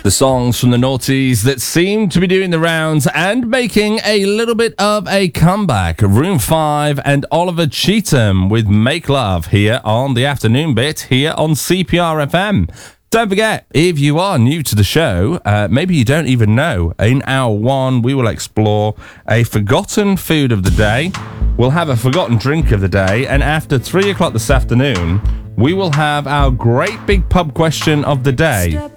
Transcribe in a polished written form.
The songs from the noughties that seem to be doing the rounds and making a little bit of a comeback. Room 5 and Oliver Cheetham with Make Love here on the afternoon bit here on CPR FM. Don't forget, if you are new to the show, maybe you don't even know, in hour 1 we will explore a forgotten food of the day. We'll have a forgotten drink of the day, and after 3 o'clock this afternoon, we will have our great big pub question of the day.